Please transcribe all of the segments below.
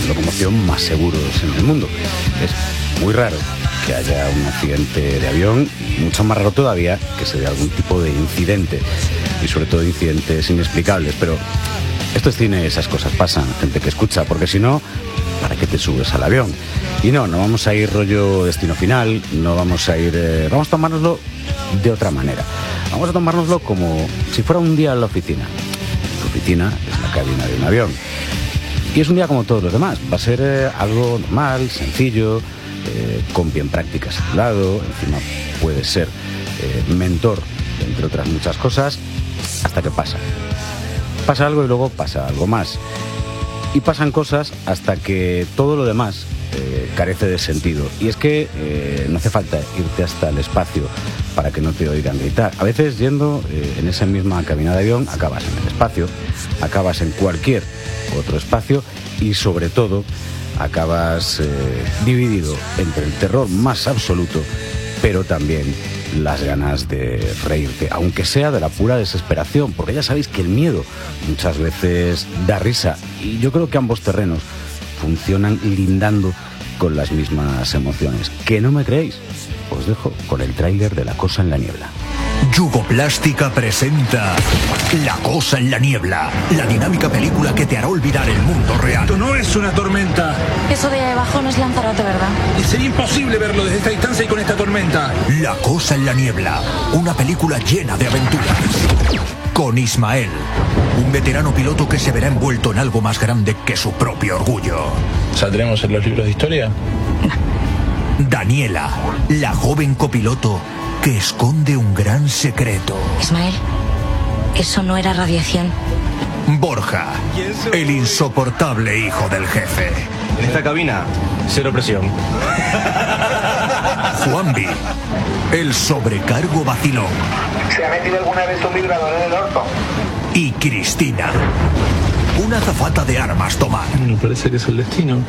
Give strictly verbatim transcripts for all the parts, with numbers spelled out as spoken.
locomoción más seguros en el mundo. Es muy raro que haya un accidente de avión y mucho más raro todavía que se dé algún tipo de incidente, y sobre todo incidentes inexplicables. Pero esto es cine, esas cosas pasan, gente que escucha, porque si no, ¿para qué te subes al avión? Y no, no vamos a ir rollo Destino Final, no vamos a ir... Eh, vamos a tomárnoslo de otra manera. Vamos a tomárnoslo como si fuera un día en la oficina. La oficina es la cabina de un avión. Y es un día como todos los demás. Va a ser eh, algo normal, sencillo, eh, con bien prácticas a tu lado. Encima puede ser eh, mentor, entre otras muchas cosas, hasta que pasa. Pasa algo y luego pasa algo más. Y pasan cosas hasta que todo lo demás eh, carece de sentido. Y es que eh, no hace falta irte hasta el espacio para que no te oigan gritar. A veces yendo eh, en esa misma cabina de avión acabas en el espacio, acabas en cualquier otro espacio y sobre todo acabas eh, dividido entre el terror más absoluto, pero también las ganas de reírte, aunque sea de la pura desesperación, porque ya sabéis que el miedo muchas veces da risa, y yo creo que ambos terrenos funcionan lindando con las mismas emociones. ¿Que no me creéis? Os dejo con el tráiler de La cosa en la niebla. Yugoplástica presenta La cosa en la niebla, la dinámica película que te hará olvidar el mundo real. Esto no es una tormenta. Eso de ahí abajo no es Lanzarote, ¿verdad? Y sería imposible verlo desde esta distancia y con esta tormenta. La cosa en la niebla, una película llena de aventuras. Con Ismael, un veterano piloto que se verá envuelto en algo más grande que su propio orgullo. ¿Saldremos en los libros de historia? Daniela, la joven copiloto que esconde un gran secreto. Ismael, eso no era radiación. Borja, el insoportable hijo del jefe. En esta cabina, cero presión. Juanvi, el sobrecargo vacilón. ¿Se ha metido alguna vez un vibrador en el orto? Y Cristina, una azafata de armas tomar. Me parece que es el destino.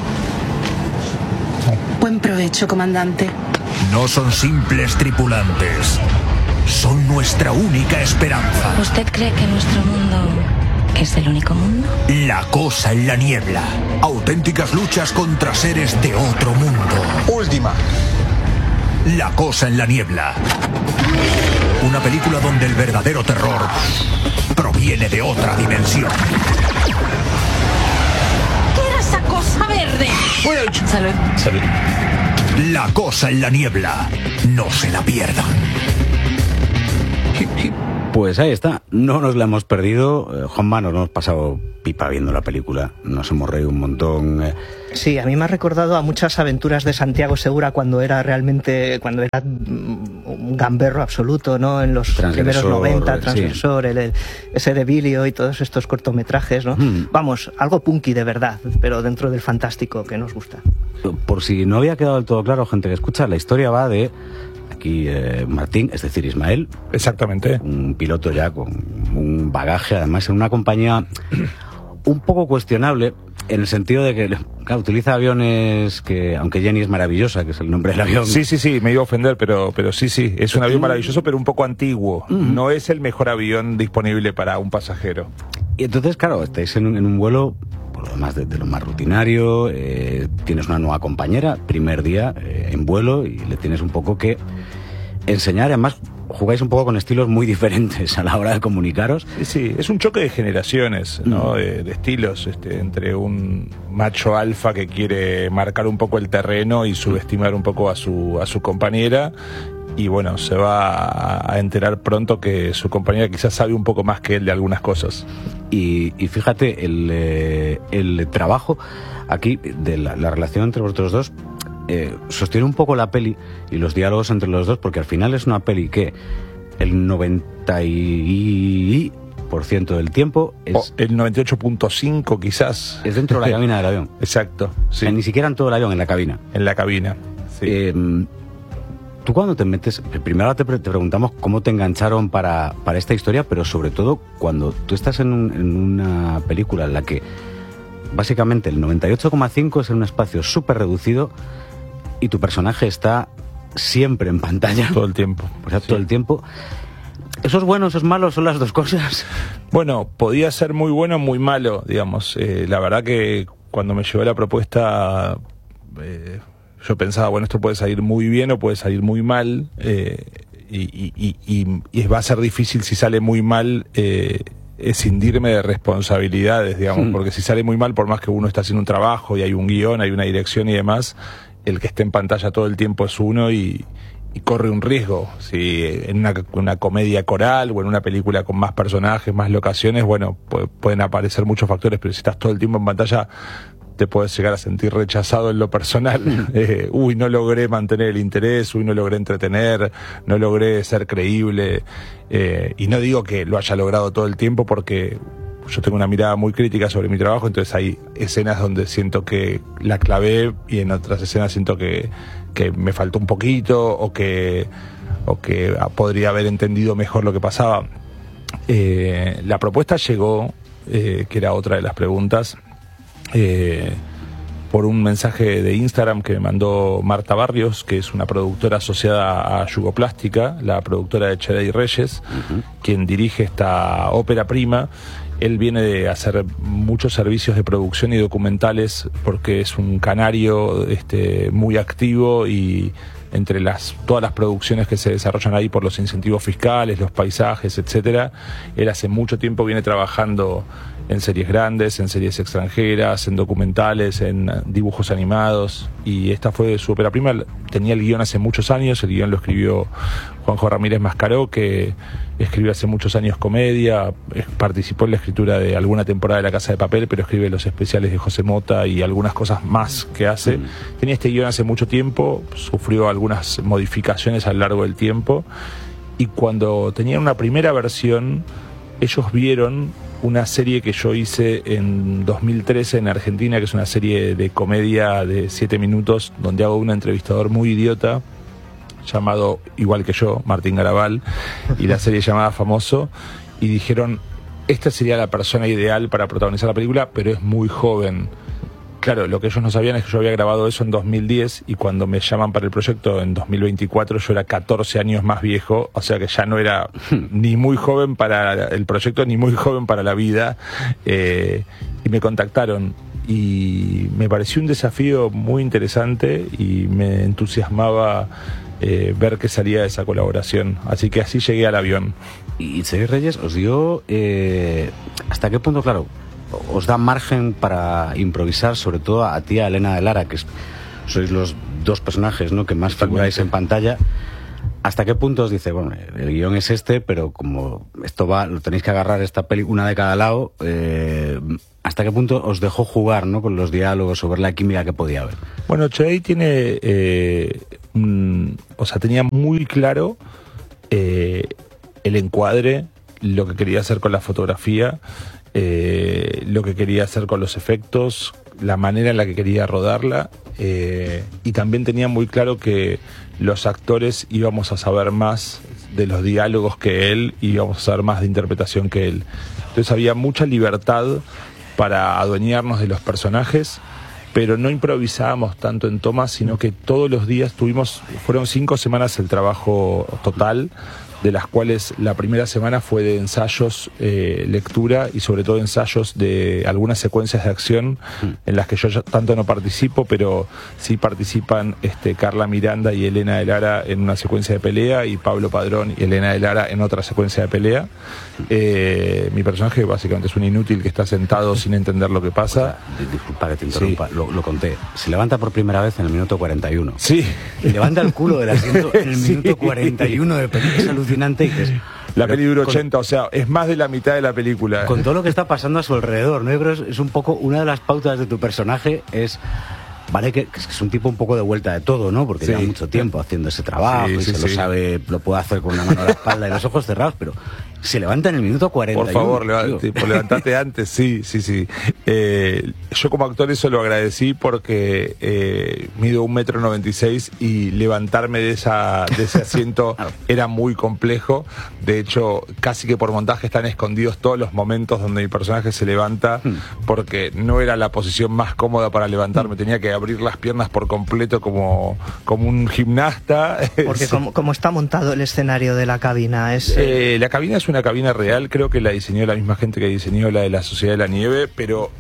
Buen provecho, comandante. No son simples tripulantes, son nuestra única esperanza. ¿Usted cree que nuestro mundo es el único mundo? La cosa en la niebla, auténticas luchas contra seres de otro mundo. Última. La cosa en la niebla, una película donde el verdadero terror proviene de otra dimensión. ¿Qué era esa cosa verde? Salud. Salud. La cosa en la niebla, no se la pierdan. Pues ahí está, no nos la hemos perdido. eh, Juanma, nos hemos pasado pipa viendo la película, nos hemos reído un montón. eh. Sí, a mí me ha recordado a muchas aventuras de Santiago Segura cuando era realmente, cuando era un gamberro absoluto, ¿no? En los primeros noventa, Transgresor, sí. el, el, ese de Bilio y todos estos cortometrajes, ¿no? Mm. Vamos, algo punky de verdad, pero dentro del fantástico que nos gusta. Por si no había quedado del todo claro, gente que escucha, la historia va de... Aquí eh, Martín, es decir, Ismael. Exactamente. Un piloto ya con un bagaje, además en una compañía un poco cuestionable, en el sentido de que, claro, utiliza aviones que, aunque Jenny es maravillosa, que es el nombre del avión. Sí, sí, sí, me iba a ofender, pero, pero sí, sí, es un avión maravilloso, pero un poco antiguo. Uh-huh. No es el mejor avión disponible para un pasajero. Y entonces, claro, estáis en un, en un vuelo... por lo demás de, de lo más rutinario, eh, tienes una nueva compañera, primer día eh, en vuelo, y le tienes un poco que enseñar. Además, jugáis un poco con estilos muy diferentes a la hora de comunicaros. Sí, sí, es un choque de generaciones, ¿no? Mm. De, de estilos, este, entre un macho alfa que quiere marcar un poco el terreno y subestimar un poco a su, a su compañera. Y bueno, se va a enterar pronto que su compañera quizás sabe un poco más que él de algunas cosas. Y, y fíjate, el, eh, el trabajo aquí, de la, la relación entre vosotros dos, eh, sostiene un poco la peli y los diálogos entre los dos, porque al final es una peli que el noventa por ciento del tiempo es... O el noventa y ocho punto cinco quizás. Es dentro de la cabina del avión. Exacto, sí. O sea, ni siquiera en todo el avión, en la cabina. En la cabina, sí. Eh, Tú cuando te metes, primero te, pre- te preguntamos cómo te engancharon para, para esta historia, pero sobre todo cuando tú estás en, un, en una película en la que básicamente el noventa y ocho coma cinco es en un espacio súper reducido y tu personaje está siempre en pantalla. Todo el tiempo. O sea, sí. todo el tiempo. ¿Eso es bueno, eso es malo? ¿Son las dos cosas? Bueno, podía ser muy bueno o muy malo, digamos. Eh, la verdad que cuando me llegó la propuesta, eh, yo pensaba, bueno, esto puede salir muy bien o puede salir muy mal, eh, y, y, y, y va a ser difícil si sale muy mal, eh, escindirme de responsabilidades, digamos, hmm. porque si sale muy mal, por más que uno está haciendo un trabajo y hay un guión, hay una dirección y demás, el que esté en pantalla todo el tiempo es uno y, y corre un riesgo. Si en una, una comedia coral o en una película con más personajes, más locaciones, bueno, pu- pueden aparecer muchos factores, pero si estás todo el tiempo en pantalla, te puedes llegar a sentir rechazado en lo personal. Eh, uy, no logré mantener el interés, uy, no logré entretener, no logré ser creíble. Eh, y no digo que lo haya logrado todo el tiempo, porque yo tengo una mirada muy crítica sobre mi trabajo, entonces hay escenas donde siento que la clavé y en otras escenas siento que, que me faltó un poquito o que, o que podría haber entendido mejor lo que pasaba. Eh, la propuesta llegó, eh, que era otra de las preguntas, Eh, por un mensaje de Instagram que me mandó Marta Barrios, que es una productora asociada a Yugoplástica, la productora de Cherey Reyes, uh-huh. quien dirige esta ópera prima. Él viene de hacer muchos servicios de producción y documentales porque es un canario este, muy activo, y entre las todas las producciones que se desarrollan ahí por los incentivos fiscales, los paisajes, etcétera, él hace mucho tiempo viene trabajando en series grandes, en series extranjeras, en documentales, en dibujos animados, y esta fue su ópera prima. Tenía el guión hace muchos años, el guión lo escribió Juanjo Ramírez Mascaró, que escribió hace muchos años comedia, participó en la escritura de alguna temporada de La Casa de Papel, pero escribe los especiales de José Mota y algunas cosas más que hace. Mm. Tenía este guión hace mucho tiempo, sufrió algunas modificaciones a lo largo del tiempo, y cuando tenían una primera versión, ellos vieron una serie que yo hice en dos mil trece en Argentina, que es una serie de comedia de siete minutos, donde hago un entrevistador muy idiota, llamado igual que yo, Martín Garabal, y la serie llamada Famoso, y dijeron, esta sería la persona ideal para protagonizar la película, pero es muy joven. Claro, lo que ellos no sabían es que yo había grabado eso en dos mil diez, y cuando me llaman para el proyecto en dos mil veinticuatro yo era catorce años más viejo, o sea que ya no era ni muy joven para el proyecto ni muy joven para la vida, eh, y me contactaron y me pareció un desafío muy interesante y me entusiasmaba eh, ver qué salía de esa colaboración, así que así llegué al avión. ¿Y Cherey Reyes os dio eh, hasta qué punto, claro, os da margen para improvisar, sobre todo a ti, a Elena de Lara, que es, sois los dos personajes, ¿no?, que más figuráis en pantalla? ¿Hasta qué punto os dice, bueno, el guión es este, pero como esto va, lo tenéis que agarrar esta peli una de cada lado, eh, ¿hasta qué punto os dejó jugar, ¿no?, con los diálogos o ver la química que podía haber? Bueno, Cherey tiene, eh, un, o sea, tenía muy claro eh, el encuadre, lo que quería hacer con la fotografía, Eh, lo que quería hacer con los efectos, la manera en la que quería rodarla, eh, y también tenía muy claro que los actores íbamos a saber más de los diálogos que él, y íbamos a saber más de interpretación que él. Entonces había mucha libertad para adueñarnos de los personajes, pero no improvisábamos tanto en tomas, sino que todos los días tuvimos, fueron cinco semanas el trabajo total, de las cuales la primera semana fue de ensayos, eh, lectura y sobre todo ensayos de algunas secuencias de acción en las que yo ya tanto no participo, pero sí participan este, Carla Miranda y Elena de Lara en una secuencia de pelea, y Pablo Padrón y Elena de Lara en otra secuencia de pelea. Eh, mi personaje básicamente es un inútil que está sentado sin entender lo que pasa. Disculpa que te interrumpa, sí. lo, lo conté. Se levanta por primera vez en el minuto cuarenta y uno. Sí. Y levanta el culo del asiento en el sí. minuto cuarenta y uno de película. Es alucinante. Y es, la peli dura ochenta, o sea, es más de la mitad de la película. Con todo lo que está pasando a su alrededor, ¿no? Yo creo que es un poco, una de las pautas de tu personaje es, vale, que, que es un tipo un poco de vuelta de todo, ¿no? Porque sí. lleva mucho tiempo haciendo ese trabajo, sí, y sí, se sí. lo sabe, lo puede hacer con una mano a la espalda y los ojos cerrados, pero se levanta en el minuto cuarenta y uno. Por favor, levante, por levantate antes, sí, sí, sí. Eh, yo como actor eso lo agradecí porque eh, mido un metro noventa y seis y levantarme de esa de ese asiento era muy complejo. De hecho, casi que por montaje están escondidos todos los momentos donde mi personaje se levanta, porque no era la posición más cómoda para levantarme. Tenía que abrir las piernas por completo como, como un gimnasta. Porque como, como está montado el escenario de la cabina, es... Eh, la cabina es una cabina real, creo que la diseñó la misma gente que diseñó la de la Sociedad de la Nieve, pero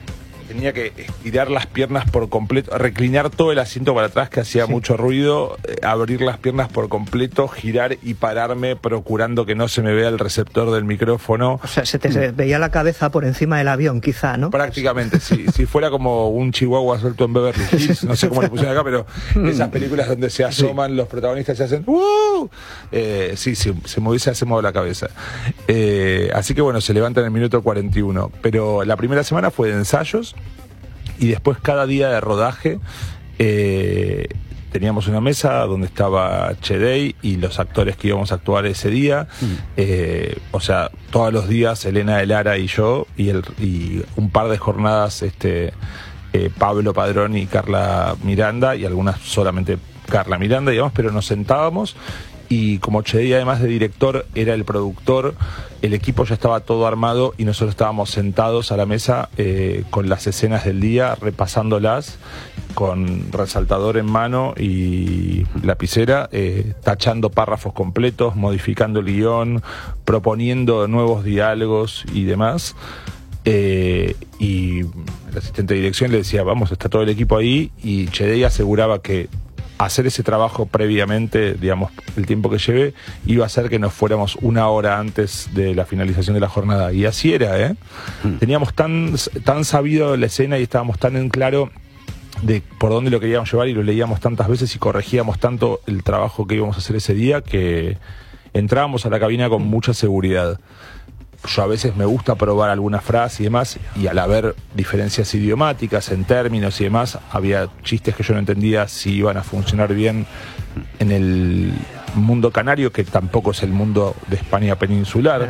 tenía que estirar las piernas por completo, reclinar todo el asiento para atrás que hacía sí. mucho ruido, eh, abrir las piernas por completo, girar y pararme procurando que no se me vea el receptor del micrófono. O sea, se te se veía la cabeza por encima del avión, quizá, ¿no? Prácticamente, sí. Si fuera como un chihuahua suelto en Beverly Hills, no sé cómo le pusieron acá, pero esas películas donde se asoman sí. los protagonistas se hacen ¡uh! Eh, sí, sí, se me hubiese asomado la cabeza. Eh, así que bueno, se levanta en el minuto cuarenta y uno. Pero la primera semana fue de ensayos y después cada día de rodaje eh, teníamos una mesa donde estaba Chedey y los actores que íbamos a actuar ese día. Mm. Eh, o sea, todos los días Elena de Lara y yo y, el, y un par de jornadas este, eh, Pablo Padrón y Carla Miranda y algunas solamente Carla Miranda, digamos, pero nos sentábamos. Y como Chedey, además de director, era el productor, el equipo ya estaba todo armado y nosotros estábamos sentados a la mesa eh, con las escenas del día, repasándolas, con resaltador en mano y lapicera, eh, tachando párrafos completos, modificando el guión, proponiendo nuevos diálogos y demás. Eh, y el asistente de dirección le decía, vamos, está todo el equipo ahí, y Chedey aseguraba que hacer ese trabajo previamente, digamos, el tiempo que lleve, iba a hacer que nos fuéramos una hora antes de la finalización de la jornada. Y así era, ¿eh? Mm. Teníamos tan, tan sabido la escena y estábamos tan en claro de por dónde lo queríamos llevar y lo leíamos tantas veces y corregíamos tanto el trabajo que íbamos a hacer ese día que entrábamos a la cabina con mucha seguridad. Yo a veces me gusta probar alguna frase y demás, y al haber diferencias idiomáticas en términos y demás, había chistes que yo no entendía si iban a funcionar bien en el mundo canario, que tampoco es el mundo de España peninsular.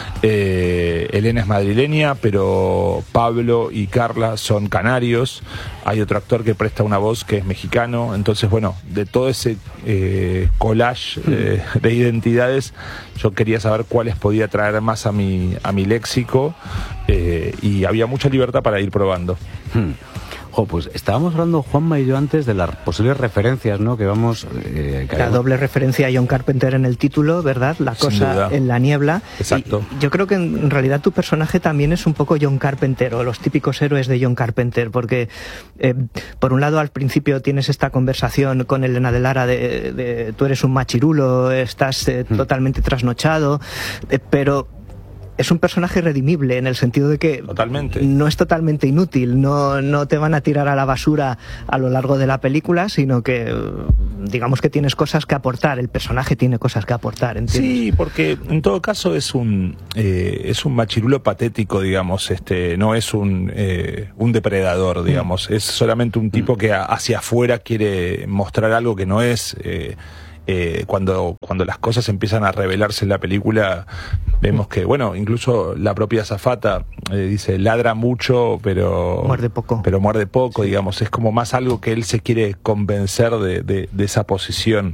Eh, Elena es madrileña, pero Pablo y Carla son canarios. Hay otro actor que presta una voz que es mexicano. Entonces, bueno, de todo ese eh, collage eh, de identidades, yo quería saber cuáles podía traer más a mi, a mi léxico, eh, y había mucha libertad para ir probando. Hmm. Jo, pues estábamos hablando, Juanma y yo, antes de las posibles referencias, ¿no? Que vamos... Eh, que la habíamos... doble referencia a John Carpenter en el título, ¿verdad? La cosa en la niebla. Exacto. Y yo creo que en realidad tu personaje también es un poco John Carpenter, o los típicos héroes de John Carpenter, porque eh, por un lado al principio tienes esta conversación con Elena de Lara de, de tú eres un machirulo, estás eh, hmm. totalmente trasnochado, eh, pero... es un personaje redimible en el sentido de que totalmente. No es totalmente inútil, no, no te van a tirar a la basura a lo largo de la película, sino que digamos que tienes cosas que aportar, el personaje tiene cosas que aportar, ¿entiendes? Sí, porque en todo caso es un eh, es un machirulo patético, digamos, este no es un eh, un depredador, digamos, mm. es solamente un tipo mm. que hacia afuera quiere mostrar algo que no es. eh, Eh, cuando, cuando las cosas empiezan a revelarse en la película, vemos que, bueno, incluso la propia azafata eh, dice, ladra mucho, pero muerde poco. Pero muerde poco, sí. Digamos, es como más algo que él se quiere convencer de, de, de esa posición.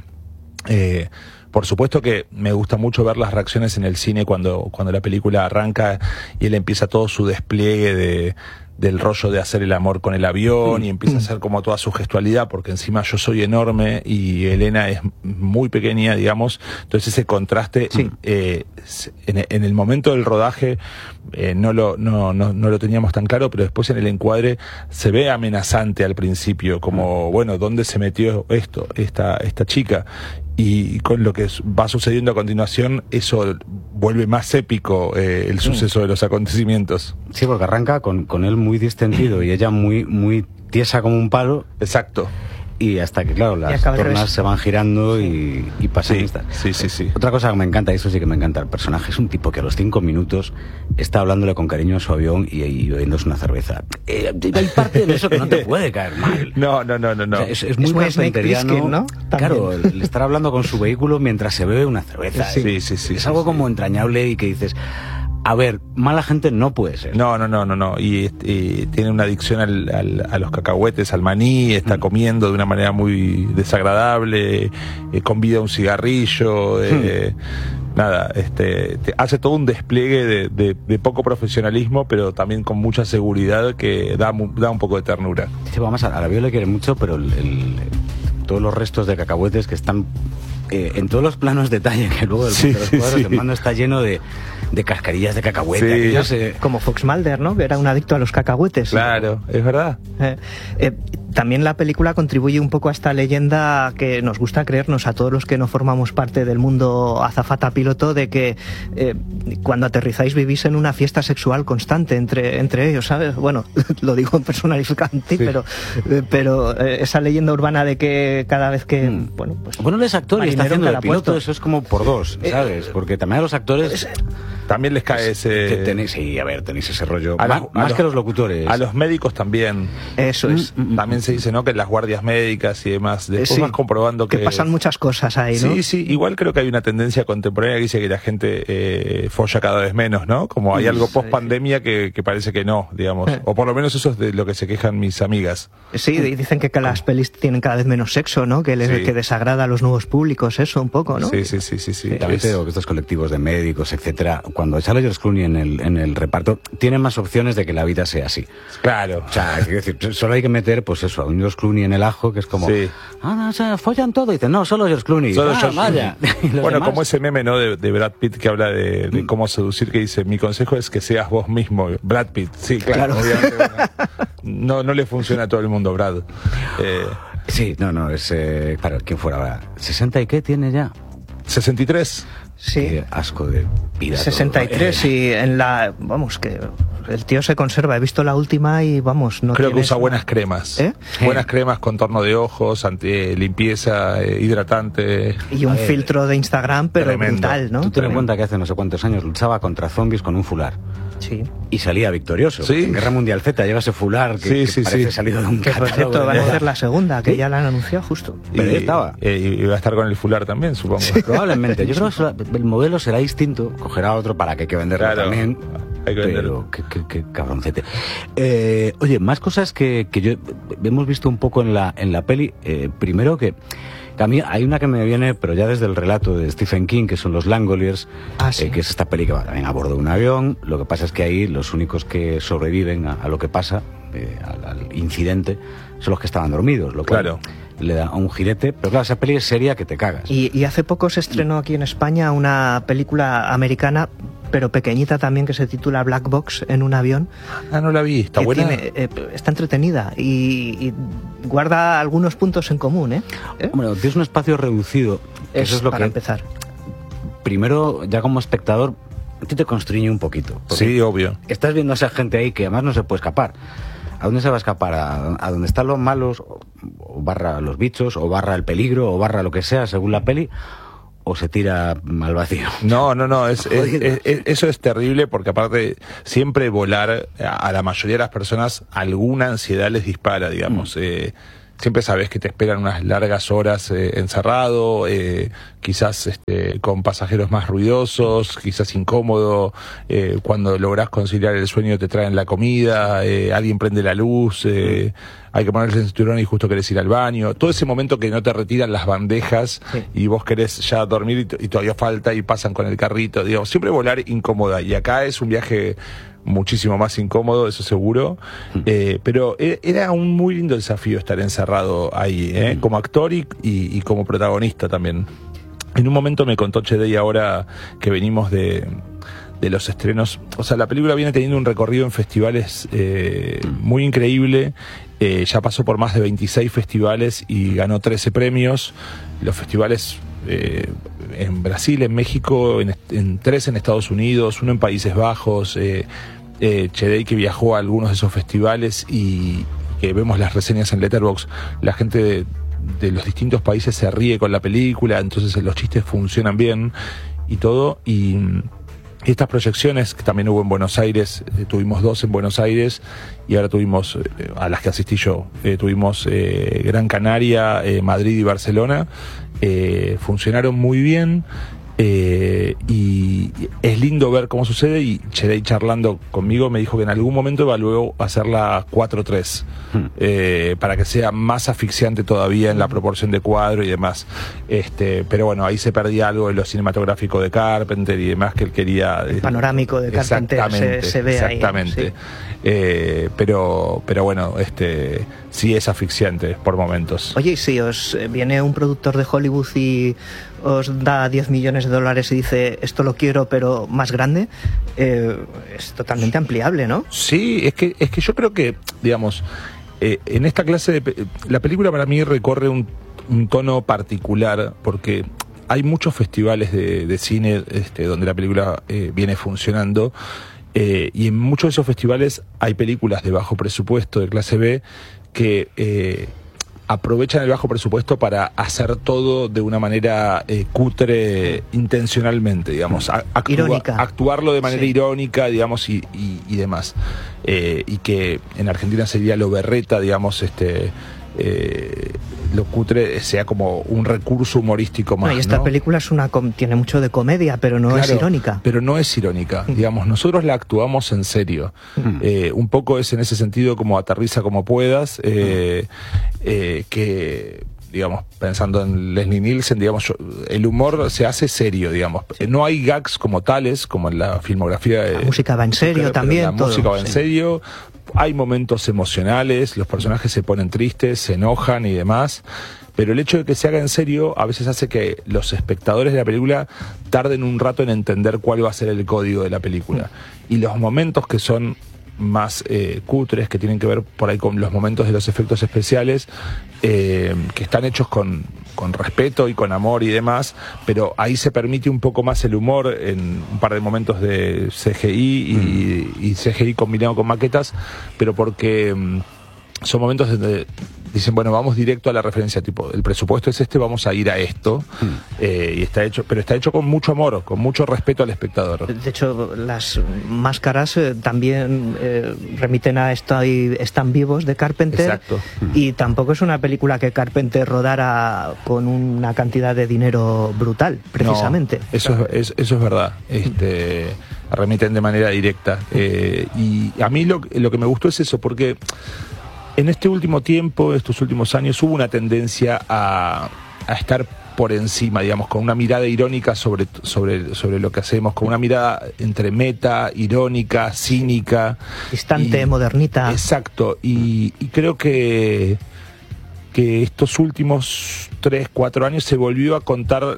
Eh, Por supuesto que me gusta mucho ver las reacciones en el cine cuando, cuando la película arranca y él empieza todo su despliegue de, del rollo de hacer el amor con el avión y empieza a hacer como toda su gestualidad, porque encima yo soy enorme y Elena es muy pequeña, digamos. Entonces ese contraste, sí. eh, en, en el momento del rodaje eh, no, lo, no, no, no lo teníamos tan claro, pero después en el encuadre se ve amenazante al principio, como, bueno, ¿dónde se metió esto, esta, esta chica? Y con lo que va sucediendo a continuación, eso vuelve más épico eh, el suceso de los acontecimientos. Sí, porque arranca con, con él muy distendido y ella muy, muy tiesa como un palo. Exacto. Y hasta que, claro, las tornas se van girando y, y pasan. Sí, esta. sí, sí, sí. Otra cosa que me encanta, y eso sí que me encanta, el personaje es un tipo que a los cinco minutos está hablándole con cariño a su avión y, y bebiéndose una cerveza. Eh, hay parte de eso que no te puede caer mal. No, no, no, no. no. O sea, es, es muy carpenteriano, ¿no? Claro, el, el estar hablando con su vehículo mientras se bebe una cerveza. Sí, sí, sí. sí es sí, algo sí. como entrañable y que dices... A ver, mala gente no puede ser. No, no, no, no, no. Y, y tiene una adicción al, al, a los cacahuetes, al maní, está mm. comiendo de una manera muy desagradable, eh, convida un cigarrillo, eh, mm. nada, este, te, hace todo un despliegue de, de, de poco profesionalismo, pero también con mucha seguridad que da, da un poco de ternura. Sí, vamos, a, a la Bio le quiere mucho, pero el, el, todos los restos de cacahuetes que están eh, en todos los planos detalle que luego del sí, de los cuadros, sí. el mando está lleno de, de cascarillas de cacahuete. Sí. Aquellos, eh, Como Fox Mulder, ¿no? Que era un adicto a los cacahuetes. Claro, es verdad. Eh, eh, también la película contribuye un poco a esta leyenda que nos gusta creernos a todos los que no formamos parte del mundo azafata piloto, de que eh, cuando aterrizáis vivís en una fiesta sexual constante entre, entre ellos, ¿sabes? Bueno, lo digo en personalificante, sí. pero, eh, pero eh, esa leyenda urbana de que cada vez que... Mm. Bueno, pues, bueno, él es actor y está haciendo el piloto, eso es como por dos, ¿sabes? Porque también a los actores... Eh, también les cae ese... Que tenéis, sí, a ver, tenéis ese rollo. A más los, más a que los, los locutores. A los médicos también. Eso es. Mm, también se dice, ¿no? Que las guardias médicas y demás. Después sí, vas comprobando que... que pasan muchas cosas ahí, ¿no? Sí, sí. Igual creo que hay una tendencia contemporánea que dice que la gente eh, folla cada vez menos, ¿no? Como hay algo post pandemia que, que parece que no, digamos. Eh. O por lo menos eso es de lo que se quejan mis amigas. Sí, dicen que, que las pelis tienen cada vez menos sexo, ¿no? Que les sí. que desagrada a los nuevos públicos, eso un poco, ¿no? Sí, sí, sí, sí. sí. sí también te digo que estos colectivos de médicos, etcétera, cuando sale George Clooney en el, en el reparto, tienen más opciones de que la vida sea así. Claro. O sea, quiero decir, solo hay que meter, pues eso, a un George Clooney en el ajo, que es como, sí. ah, no, o sea, follan todo, y dicen, no, solo George Clooney. Solo ah, George vaya. Bueno, demás? como ese meme, ¿no? De, de Brad Pitt que habla de, de cómo seducir, que dice, mi consejo es que seas vos mismo, Brad Pitt. Sí, claro. claro. Obviamente, bueno, no, no le funciona a todo el mundo, Brad. Eh, sí, no, no, es, eh, claro, ¿quién fuera ahora? ¿sesenta y qué tiene ya? ¿sesenta y tres? Sí. Qué asco de vida. sesenta y tres todo. y en la... Vamos, que el tío se conserva. He visto la última y vamos, no Creo que usa una... buenas cremas. ¿Eh? Buenas cremas, contorno de ojos, anti limpieza, eh, hidratante. Y un ver, filtro de Instagram, pero tremendo. brutal, ¿no? Tú ten en cuenta que hace no sé cuántos años luchaba contra zombies con un fular. Sí. Y salía victorioso. Sí. En Guerra Mundial Z lleva ese fular que, Sí, que sí, parece sí. salido de un Que por catálogo cierto de van a moda. hacer la segunda, que ¿Sí? ya la han anunciado justo. Pero y, ahí estaba. Eh, y va a estar con el fular también, supongo. Probablemente. Yo creo que eso- el modelo será distinto. Cogerá otro para que hay que venderlo Claro, también. hay que venderlo. Pero qué, qué- qué cabroncete. Eh, oye, más cosas que, que yo hemos visto un poco en la, en la peli. Eh, primero que, que a mí hay una que me viene, pero ya desde el relato de Stephen King, que son los Langoliers, Ah, sí. eh, que es esta peli que va también a bordo de un avión. Lo que pasa es que ahí los únicos que sobreviven a, a lo que pasa, eh, al, al incidente, son los que estaban dormidos. Lo cual Claro. le da un girete. Pero claro, esa peli es seria que te cagas. Y, y hace poco se estrenó aquí en España una película americana, pero pequeñita también, que se titula Black Box, en un avión. Ah, no la vi. ¿Está que buena? tiene- eh, está entretenida y, y guarda algunos puntos en común, ¿eh? ¿Eh? Bueno, tienes un espacio reducido. Que Es eso es lo para que, empezar. primero, ya como espectador, a ti te constriñe un poquito. Porque Sí, obvio. estás viendo a esa gente ahí que además no se puede escapar. ¿A dónde se va a escapar? ¿A, a dónde están los malos? O, o barra los bichos, o barra el peligro, o barra lo que sea, según la peli, o se tira al vacío. No, no, no, es, es- Jodido. es- es- eso es terrible porque aparte siempre volar a, a la mayoría de las personas alguna ansiedad les dispara, digamos. Eh, siempre sabes que te esperan unas largas horas eh, encerrado, eh, quizás este, con pasajeros más ruidosos, quizás incómodo, eh, cuando lográs conciliar el sueño te traen la comida, eh, alguien prende la luz, eh, hay que ponerse el cinturón y justo querés ir al baño, todo ese momento que no te retiran las bandejas Sí. y vos querés ya dormir y, t- y todavía falta y pasan con el carrito, digo, siempre volar incómoda y acá es un viaje muchísimo más incómodo, eso seguro, eh, pero e- era un muy lindo desafío estar encerrado ahí, ¿eh? Como actor y, y- y como protagonista también. En un momento me contó Chedey ahora que venimos de, de los estrenos, o sea, la película viene teniendo un recorrido en festivales eh, muy increíble, eh, ya pasó por más de veintiséis festivales y ganó trece premios, los festivales eh, en Brasil, en México, en, en tres en Estados Unidos, uno en Países Bajos, eh, eh, Chedey que viajó a algunos de esos festivales y que vemos las reseñas en Letterboxd, la gente de, de los distintos países se ríe con la película, entonces los chistes funcionan bien y todo, y y estas proyecciones que también hubo en Buenos Aires, eh, tuvimos dos en Buenos Aires y ahora tuvimos, eh, a las que asistí yo, eh, tuvimos eh, Gran Canaria, eh, Madrid y Barcelona, eh, funcionaron muy bien. Eh, y es lindo ver cómo sucede y Chedey charlando conmigo me dijo que en algún momento evaluó hacerla cuatro tres Hmm. eh, para que sea más asfixiante todavía en la proporción de cuadro y demás, este, pero bueno, ahí se perdía algo de lo cinematográfico de Carpenter y demás que él quería, El panorámico de Carpenter se, se ve ahí. exactamente. Sí. Eh, pero pero bueno, este sí es asfixiante por momentos. Oye, y si os eh, viene un productor de Hollywood y os da diez millones de dólares y dice esto lo quiero pero más grande, eh, es totalmente ampliable, ¿no? Sí, es que, es que yo creo que, digamos, eh, en esta clase de... La película para mí recorre un, un tono particular porque hay muchos festivales de, de cine este, donde la película eh, viene funcionando. Eh, y en muchos de esos festivales hay películas de bajo presupuesto, de clase B, que eh, aprovechan el bajo presupuesto para hacer todo de una manera eh, cutre intencionalmente, digamos, a, actua, irónica. actuarlo de manera sí. irónica, digamos, y, y, y demás. Eh, y que en Argentina sería lo berreta, digamos, este... Eh, lo cutre sea como un recurso humorístico más. No, y esta ¿no? película es una com tiene mucho de comedia, pero no Claro, es irónica. Pero no es irónica. Mm. Digamos, nosotros la actuamos en serio. Mm. Eh, un poco es en ese sentido como aterriza como puedas, eh, mm. eh, que... digamos, pensando en Leslie Nielsen, digamos, el humor se hace serio, digamos. Sí. No hay gags como tales, como en la filmografía. La eh, música va en serio también. La todo, música va en sí. serio. Hay momentos emocionales, los personajes se ponen tristes, se enojan y demás. Pero el hecho de que se haga en serio a veces hace que los espectadores de la película tarden un rato en entender cuál va a ser el código de la película. Mm. Y los momentos que son más eh, cutres, que tienen que ver por ahí con los momentos de los efectos especiales, eh, que están hechos con, con respeto y con amor y demás, pero ahí se permite un poco más el humor en un par de momentos de C G I y, mm. y C G I combinado con maquetas, pero porque mm, son momentos donde dicen, bueno, vamos directo a la referencia, tipo, el presupuesto es este, vamos a ir a esto, mm. eh, y está hecho, pero está hecho con mucho amor, con mucho respeto al espectador. De hecho, las máscaras eh, también eh, remiten a Estoy, Están vivos de Carpenter. Exacto. Y tampoco es una película que Carpenter rodara con una cantidad de dinero brutal, precisamente. No, eso, es, eso es verdad. Este, remiten de manera directa. Eh, y a mí lo, lo que me gustó es eso, porque en este último tiempo, estos últimos años, hubo una tendencia a, a estar por encima, digamos, con una mirada irónica sobre, sobre, sobre lo que hacemos, con una mirada entre meta, irónica, cínica. Distante, y, modernita. Exacto, y, y creo que, que estos últimos tres, cuatro años se volvió a contar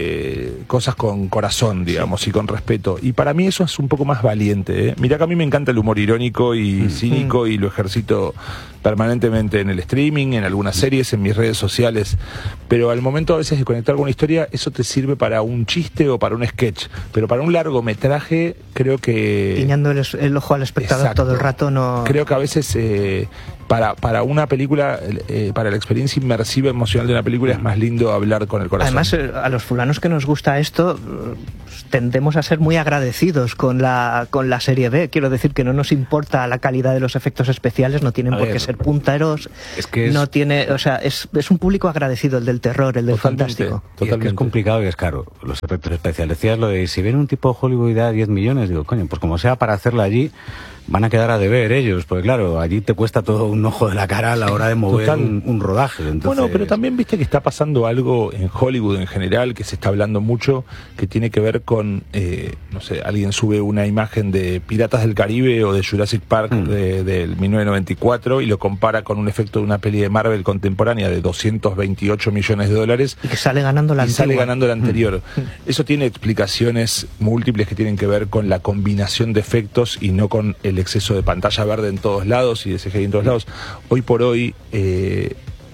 eh, cosas con corazón, digamos, sí. y con respeto. Y para mí eso es un poco más valiente, ¿eh? Mirá que a mí me encanta el humor irónico y mm. cínico, y lo ejercito permanentemente en el streaming, en algunas series, en mis redes sociales, pero al momento a veces de conectar con una historia, eso te sirve para un chiste o para un sketch, pero para un largometraje creo que... Guiñando el, el ojo al espectador. Exacto. Todo el rato no... Creo que a veces eh, para, para una película, eh, para la experiencia inmersiva emocional de una película es más lindo hablar con el corazón. Además, eh, a los fulanos que nos gusta esto, tendemos a ser muy agradecidos con la, con la serie B. Quiero decir que no nos importa la calidad de los efectos especiales, no tienen a por ver. qué ser punteros, es que es, no tiene, o sea, es, es un público agradecido, el del terror, el del totalmente, fantástico. Totalmente. Es que es complicado y es caro, los efectos especiales. Decías lo de, si viene un tipo de Hollywood y da diez millones, digo, coño, pues como sea para hacerla allí, van a quedar a deber ellos, porque claro, allí te cuesta todo un ojo de la cara a la hora de mover un, un rodaje. Entonces... Bueno, pero también viste que está pasando algo en Hollywood en general, que se está hablando mucho, que tiene que ver con, eh, no sé, alguien sube una imagen de Piratas del Caribe o de Jurassic Park mm. de, del mil novecientos noventa y cuatro y lo compara con un efecto de una peli de Marvel contemporánea de doscientos veintiocho millones de dólares. Y que sale ganando la y anterior. sale ganando la anterior. Mm. Eso tiene explicaciones múltiples que tienen que ver con la combinación de efectos y no con el exceso de pantalla verde en todos lados y de C G I en todos lados. Hoy por hoy, eh,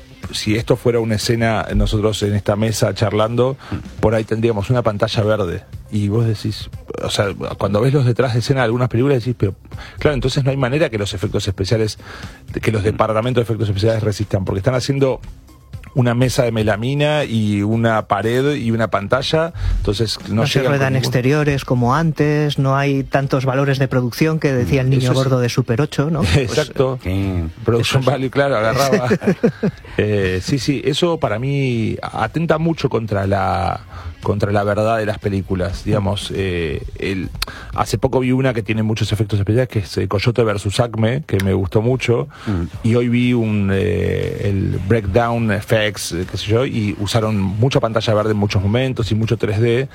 si esto fuera una escena, nosotros en esta mesa charlando, por ahí tendríamos una pantalla verde. Y vos decís, o sea, cuando ves los detrás de escena de algunas películas decís, pero claro, entonces no hay manera que los efectos especiales, que los departamentos de efectos especiales resistan, porque están haciendo una mesa de melamina y una pared y una pantalla, entonces no, no se ruedan ningún... exteriores como antes, no hay tantos valores de producción que decía el niño es... gordo de Super ocho, ¿no? Exacto, pues, eh, Production es... Value, claro, agarraba. eh, sí, sí, eso para mí atenta mucho contra la contra la verdad de las películas, digamos. Eh, el, hace poco vi una que tiene muchos efectos especiales, que es eh, Coyote versus Acme, que me gustó mucho, mm. y hoy vi un eh, el Breakdown Effects, eh, qué sé yo, y usaron mucha pantalla verde en muchos momentos y mucho tres D,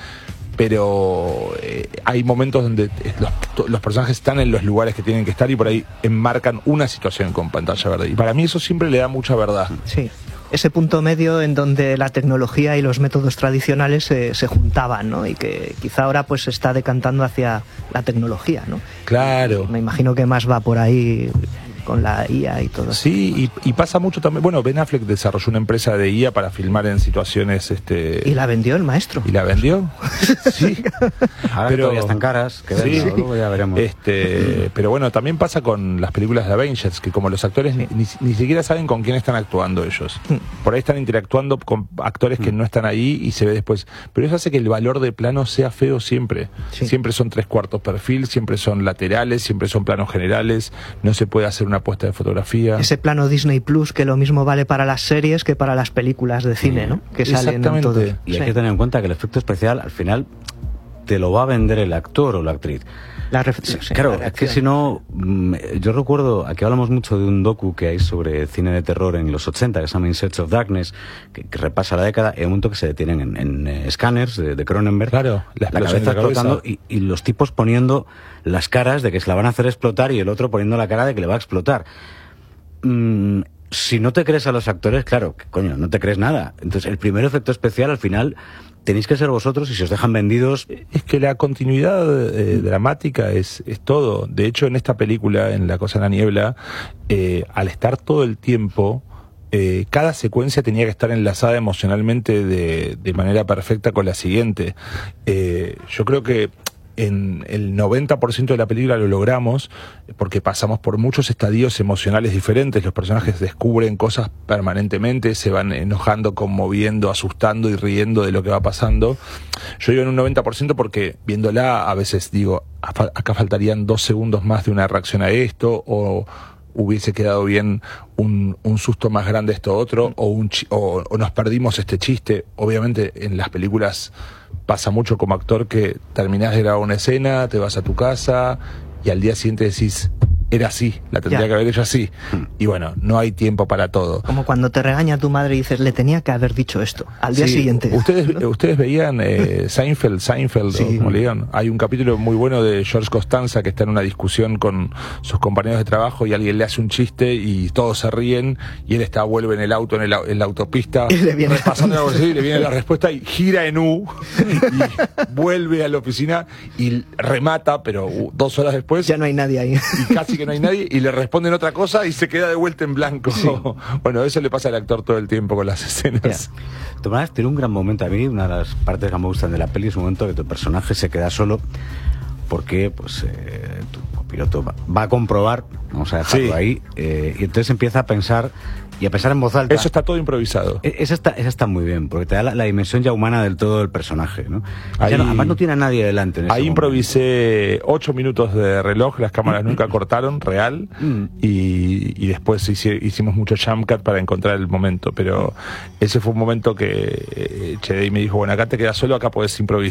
pero eh, hay momentos donde los, los personajes están en los lugares que tienen que estar y por ahí enmarcan una situación con pantalla verde, y para mí eso siempre le da mucha verdad. Sí. ese punto medio en donde la tecnología y los métodos tradicionales se, se juntaban, ¿no? Y que quizá ahora pues se está decantando hacia la tecnología, ¿no? Claro. Me imagino que más va por ahí con la I A y todo. Sí, y, y pasa mucho también. Bueno, Ben Affleck desarrolló una empresa de I A para filmar en situaciones. Este... Y la vendió el maestro. ¿Y la vendió? Sí. Ahora pero todavía están caras, que sí, venga, luego ya veremos. Este, pero bueno, también pasa con las películas de Avengers, que como los actores sí. ni, ni siquiera saben con quién están actuando ellos. Por ahí están interactuando con actores que no están ahí y se ve después. Pero eso hace que el valor de plano sea feo siempre. Sí. Siempre son tres cuartos perfil, siempre son laterales, siempre son planos generales. No se puede hacer una puesta de fotografía. Ese plano Disney Plus que lo mismo vale para las series que para las películas de cine, ¿no? Que salen en todo. Y hay sí. que tener en cuenta que el efecto especial al final te lo va a vender el actor o la actriz. La sí, claro, la es que si no, yo recuerdo, aquí hablamos mucho de un docu que hay sobre cine de terror en los ochenta, que se llama In Search of Darkness, que, que repasa la década, y hay un momento que se detienen en, en eh, escáneres de, de Cronenberg, claro, la, la cabeza explotando y, y los tipos poniendo las caras de que se la van a hacer explotar y el otro poniendo la cara de que le va a explotar. Mm, si no te crees a los actores, claro, coño, no te crees nada. Entonces, el primer efecto especial, al final, tenéis que ser vosotros y si os dejan vendidos... Es que la continuidad eh, dramática es, es todo. De hecho, en esta película, en La cosa en la niebla, eh, al estar todo el tiempo, eh, cada secuencia tenía que estar enlazada emocionalmente de, de manera perfecta con la siguiente. Eh, yo creo que en el noventa por ciento de la película lo logramos porque pasamos por muchos estadios emocionales diferentes. Los personajes descubren cosas permanentemente, se van enojando, conmoviendo, asustando y riendo de lo que va pasando. Yo digo en un noventa por ciento porque viéndola a veces digo, acá faltarían dos segundos más de una reacción a esto, o hubiese quedado bien un, un susto más grande esto otro, o, un chi- o, o nos perdimos este chiste. Obviamente en las películas pasa mucho como actor que terminás de grabar una escena, te vas a tu casa y al día siguiente decís, era así, la tendría ya. que haber hecho así. Y bueno, no hay tiempo para todo. Como cuando te regaña tu madre y dices, le tenía que haber dicho esto, al día sí, siguiente. Ustedes, ¿no? ustedes veían eh, Seinfeld, Seinfeld, sí. o como le digan. Hay un capítulo muy bueno de George Costanza que está en una discusión con sus compañeros de trabajo y alguien le hace un chiste y todos se ríen y él está, vuelve en el auto, en, el, en la autopista, y le viene repasando algo así, le viene la respuesta y gira en U y vuelve a la oficina y remata, pero uh, dos horas después ya no hay nadie ahí. Y casi que no hay nadie y le responden otra cosa y se queda de vuelta en blanco. Sí. Bueno, eso le pasa al actor todo el tiempo con las escenas. De todas maneras, tiene un gran momento a mí, una de las partes que me gustan de la peli es un momento que tu personaje se queda solo porque pues eh, tu piloto va, va a comprobar, vamos a dejarlo sí. ahí, eh, y entonces empieza a pensar y a pensar en voz alta. Eso está todo improvisado. Esa está, esa está muy bien, porque te da la, la dimensión ya humana del todo del personaje, ¿no? Ahí, no, además no tiene a nadie delante en ese ahí momento. Improvisé ocho minutos de reloj, las cámaras nunca cortaron, real, mm. y, y después hice, hicimos mucho jump cut para encontrar el momento, pero ese fue un momento que eh, Chedi me dijo, bueno, acá te quedas solo, acá podés improvisar.